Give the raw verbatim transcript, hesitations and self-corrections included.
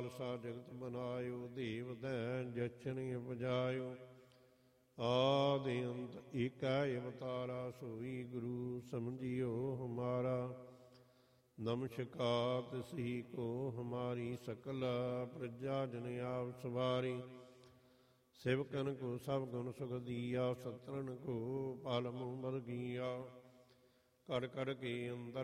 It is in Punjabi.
ਖਾਲਸਾ ਜਗਤ ਬਨਾਇਓ, ਦੇਵ ਦੈਨ ਜਛਨ ਉਪਜਾਇਓ। ਆਦਿ ਅੰਤ ਏਕੈ ਅਵਤਾਰਾ, ਸੋਈ ਗੁਰੂ ਸਮਝਿਓ ਹਮਾਰਾ। ਨਮਸਕਾਰ ਤਿਸਹੀ ਕੋ ਹਮਾਰੀ ਸਕਲ ਪ੍ਰਜਾ ਜਨ ਆਪ ਸਵਾਰੀ। ਸਿਵਕਨ ਕੋ ਸਭ ਗੁਣ ਸੁਖ ਦੀਆ, ਸਤਰਨ ਕੋ ਪਲ ਮੁਹ ਬਲ ਕੀਆ। ਕਰ ਕਰ ਕੇ ਅੰਦਰ